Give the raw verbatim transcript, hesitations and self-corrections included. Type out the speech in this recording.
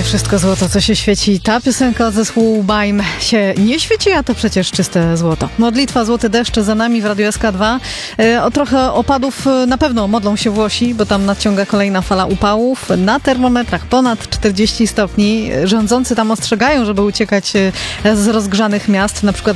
Nie wszystko złoto, co się świeci. Ta piosenka od zespołu Baim się nie świeci, a to przecież czyste złoto. Modlitwa, złoty deszcz za nami w Radiu S K dwa. O trochę opadów na pewno modlą się Włosi, bo tam nadciąga kolejna fala upałów. Na termometrach ponad czterdzieści stopni. Rządzący tam ostrzegają, żeby uciekać z rozgrzanych miast, na przykład